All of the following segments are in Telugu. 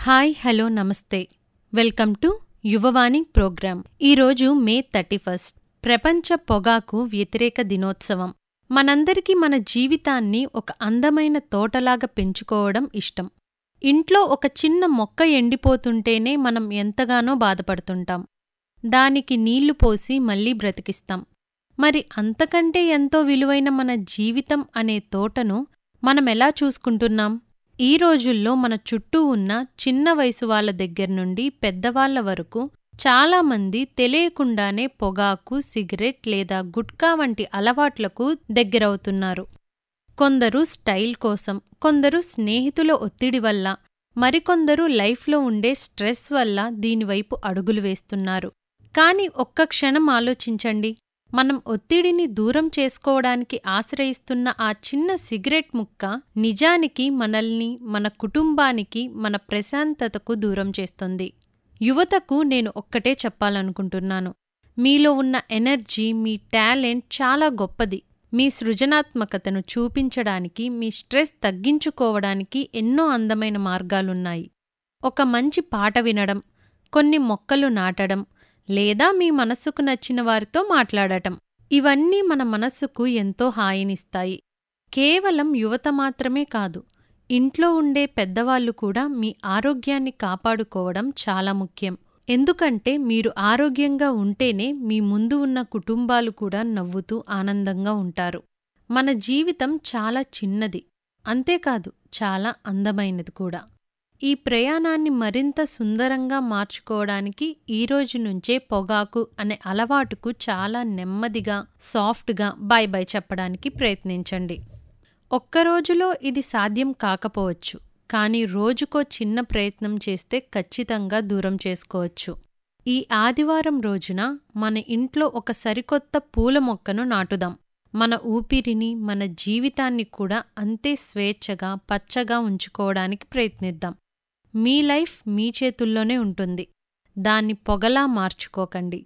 హాయ్ హలో నమస్తే వెల్కమ్ టు యువవాణి ప్రోగ్రాం. ఈరోజు మే 31 ప్రపంచ పొగాకు వ్యతిరేక దినోత్సవం. మనందరికీ మన జీవితాన్ని ఒక అందమైన తోటలాగా పెంచుకోవడం ఇష్టం. ఇంట్లో ఒక చిన్న మొక్క ఎండిపోతుంటేనే మనం ఎంతగానో బాధపడుతుంటాం. దానికి నీళ్లు పోసి మళ్లీ బ్రతికిస్తాం. మరి అంతకంటే ఎంతో విలువైన మన జీవితం అనే తోటను మనమెలా చూసుకుంటున్నాం? ఈ రోజుల్లో మన చుట్టూ ఉన్న చిన్న వయసు వాళ్ళ దగ్గర్నుండి పెద్దవాళ్ల వరకు చాలామంది తెలియకుండానే పొగాకు, సిగరెట్ లేదా గుట్కా వంటి అలవాట్లకు దగ్గరవుతున్నారు. కొందరు స్టైల్ కోసం, కొందరు స్నేహితుల ఒత్తిడి వల్ల, మరికొందరు లైఫ్లో ఉండే స్ట్రెస్ వల్ల దీనివైపు అడుగులు వేస్తున్నారు. కాని ఒక్క క్షణం ఆలోచించండి, మనం ఒత్తిడిని దూరం చేసుకోవడానికి ఆశ్రయిస్తున్న ఆ చిన్న సిగరెట్ ముక్క నిజానికి మనల్ని, మన కుటుంబానికి, మన ప్రశాంతతకు దూరం చేస్తుంది. యువతకు నేను ఒక్కటే చెప్పాలనుకుంటున్నాను. మీలో ఉన్న ఎనర్జీ, మీ టాలెంట్ చాలా గొప్పది. మీ సృజనాత్మకతను చూపించడానికి, మీ స్ట్రెస్ తగ్గించుకోవడానికి ఎన్నో అందమైన మార్గాలున్నాయి. ఒక మంచి పాట వినడం, కొన్ని మొక్కలు నాటడం, లేదా మీ మనస్సుకు నచ్చిన వారితో మాట్లాడటం, ఇవన్నీ మన మనస్సుకు ఎంతో హాయినిస్తాయి. కేవలం యువత మాత్రమే కాదు, ఇంట్లో ఉండే పెద్దవాళ్లు కూడా మీ ఆరోగ్యాన్ని కాపాడుకోవడం చాలా ముఖ్యం. ఎందుకంటే మీరు ఆరోగ్యంగా ఉంటేనే మీ ముందు ఉన్న కుటుంబాలు కూడా నవ్వుతూ ఆనందంగా ఉంటారు. మన జీవితం చాలా చిన్నది, అంతేకాదు చాలా అందమైనది కూడా. ఈ ప్రయాణాన్ని మరింత సుందరంగా మార్చుకోవడానికి ఈరోజు నుంచే పొగాకు అనే అలవాటుకు చాలా నెమ్మదిగా, సాఫ్ట్గా బై బై చెప్పడానికి ప్రయత్నించండి. ఒక్కరోజులో ఇది సాధ్యం కాకపోవచ్చు, కానీ రోజుకో చిన్న ప్రయత్నం చేస్తే ఖచ్చితంగా దూరం చేసుకోవచ్చు. ఈ ఆదివారం రోజున మన ఇంట్లో ఒక సరికొత్త పూల మొక్కను నాటుదాం. మన ఊపిరిని, మన జీవితాన్ని కూడా అంతే స్వేచ్ఛగా, పచ్చగా ఉంచుకోవడానికి ప్రయత్నిద్దాం. మీ లైఫ్ మీ చేతుల్లోనే ఉంటుంది. దాన్ని పొగలా మార్చుకోకండి.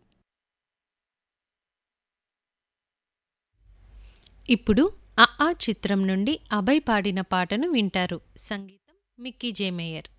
ఇప్పుడు ఆ చిత్రం నుండి అభయ్ పాడిన పాటను వింటారు. సంగీతం మిక్కీ జే మేయర్.